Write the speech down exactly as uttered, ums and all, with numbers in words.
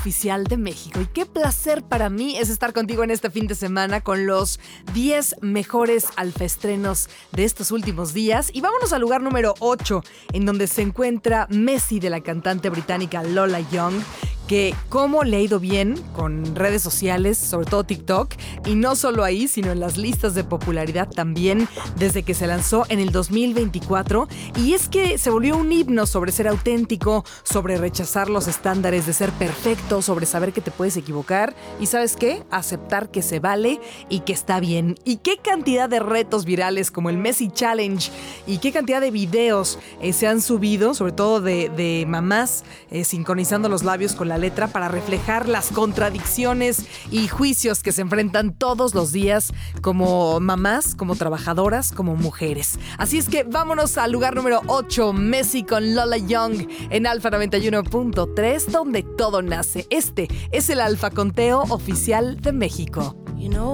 Oficial de México. Y qué placer para mí es estar contigo en este fin de semana con los diez mejores alfaestrenos de estos últimos días. Y vámonos al lugar número ocho, en donde se encuentra Messi, de la cantante británica Lola Young, que cómo le ha ido bien con redes sociales, sobre todo TikTok, y no solo ahí, sino en las listas de popularidad también, desde que se lanzó en el dos mil veinticuatro. Y es que se volvió un himno sobre ser auténtico, sobre rechazar los estándares de ser perfecto, sobre saber que te puedes equivocar y, ¿sabes qué? Aceptar que se vale y que está bien. Y qué cantidad de retos virales como el Messi Challenge y qué cantidad de videos eh, se han subido, sobre todo de, de mamás eh, sincronizando los labios con la letra para reflejar las contradicciones y juicios que se enfrentan todos los días como mamás, como trabajadoras, como mujeres. Así es que vámonos al lugar número ocho, Messi con Lola Young en Alfa noventa y uno punto tres, donde todo nace. Este es el Alfa Conteo Oficial de México. You know